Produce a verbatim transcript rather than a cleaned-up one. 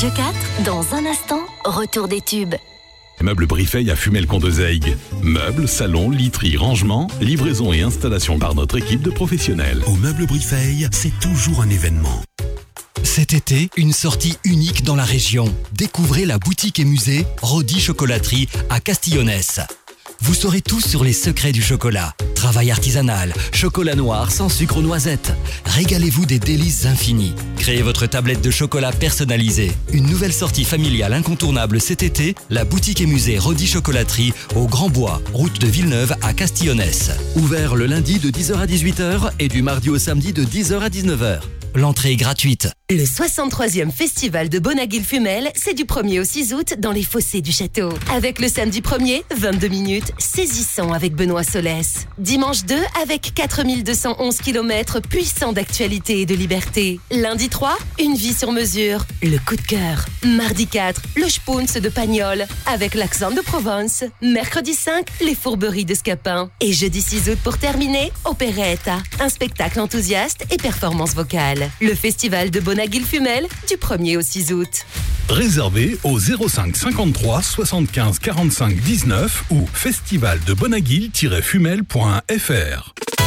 Radio quatre, dans un instant, retour des tubes. Meubles Brifeil à Fumel-Condezaygues. Meubles, salons, literie, rangement, livraison et installation par notre équipe de professionnels. Au Meubles Brifeil, c'est toujours un événement. Cet été, une sortie unique dans la région. Découvrez la boutique et musée Rodi Chocolaterie à Castillonnès. Vous saurez tout sur les secrets du chocolat. Travail artisanal, chocolat noir sans sucre aux noisettes. Régalez-vous des délices infinies. Créez votre tablette de chocolat personnalisée. Une nouvelle sortie familiale incontournable cet été, la boutique et musée Rodi Chocolaterie au Grand Bois, route de Villeneuve à Castillonnès. Ouvert le lundi de dix heures à dix-huit heures et du mardi au samedi de dix heures à dix-neuf heures. L'entrée est gratuite. Le soixante-troisième Festival de Bonaguil-Fumel, c'est du premier au six août dans les fossés du château. Avec le samedi premier, vingt-deux minutes, saisissant avec Benoît Solès. Dimanche deux, avec quatre mille deux cent onze kilomètres puissants d'actualité et de liberté. Lundi trois, une vie sur mesure, le coup de cœur. Mardi quatre, le Spunz de Pagnol, avec l'accent de Provence. Mercredi cinq, les fourberies de Scapin. Et jeudi six août, pour terminer, Opéretta, un spectacle enthousiaste et performance vocale. Le festival de Bonaguil-Fumel du premier au six août. Réservé au zéro cinq cinquante-trois soixante-quinze quarante-cinq dix-neuf ou festival de bonaguil tiret fumel point f r.